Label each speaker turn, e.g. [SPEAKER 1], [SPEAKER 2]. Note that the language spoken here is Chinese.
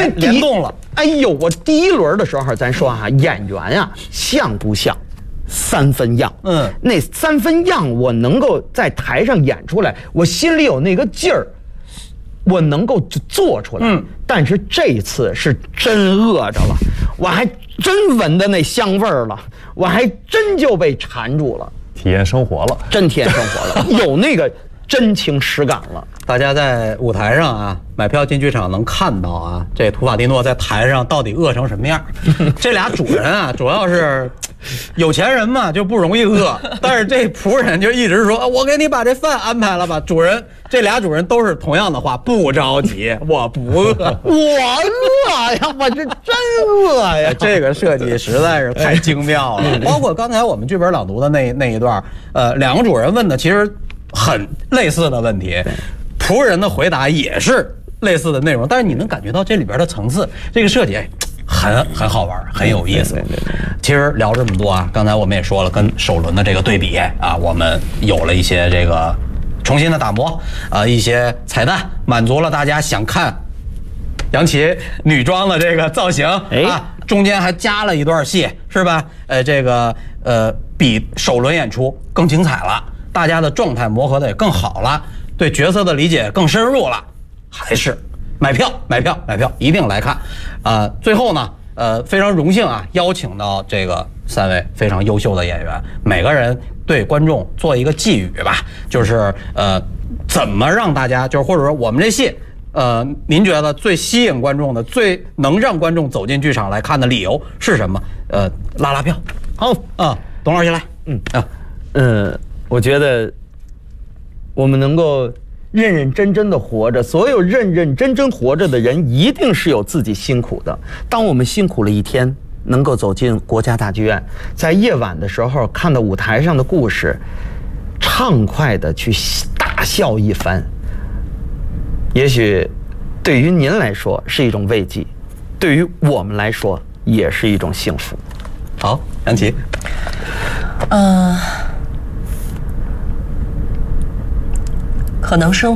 [SPEAKER 1] 联动了。
[SPEAKER 2] 哎呦，我第一轮的时候，咱说哈，演员啊像不像三分样？那三分样我能够在台上演出来，我心里有那个劲儿，我能够做出来。但是这一次是真饿着了，我还真闻到那香味儿了，我还真就被缠住了，
[SPEAKER 3] 体验生活了，
[SPEAKER 2] 真体验生活了，有那个真情实感了。
[SPEAKER 1] 大家在舞台上啊，买票进剧场能看到啊，这图法蒂诺在台上到底饿成什么样？这俩主人啊，主要是有钱人嘛，就不容易饿，但是这仆人就一直说：“我给你把这饭安排了吧。”主人，这俩主人都是同样的话，不着急，我不饿，
[SPEAKER 2] 我饿呀，我是真饿呀。
[SPEAKER 1] 这个设计实在是太精妙了。包括刚才我们剧本朗读的那一段，两个主人问的其实很类似的问题。仆人的回答也是类似的内容，但是你能感觉到这里边的层次，这个设计很好玩，很有意思。其实聊这么多啊，刚才我们也说了，跟首轮的这个对比啊，我们有了一些这个重新的打磨啊，一些彩蛋，满足了大家想看杨奇女装的这个造型啊，中间还加了一段戏，是吧？这个比首轮演出更精彩了，大家的状态磨合的也更好了。对角色的理解更深入了，还是买票，一定来看。最后呢，非常荣幸啊，邀请到这个3位非常优秀的演员，每个人对观众做一个寄语吧，就是怎么让大家，就是或者说我们这戏，您觉得最吸引观众的、最能让观众走进剧场来看的理由是什么？拉票。好啊，董老师来。
[SPEAKER 2] 我觉得我们能够认认真真的活着，所有认认真真活着的人一定是有自己辛苦的。当我们辛苦了一天，能够走进国家大剧院，在夜晚的时候看到舞台上的故事，畅快的去大笑一番，也许对于您来说是一种慰藉，对于我们来说也是一种幸福。
[SPEAKER 1] 好，杨奇。
[SPEAKER 4] 可能生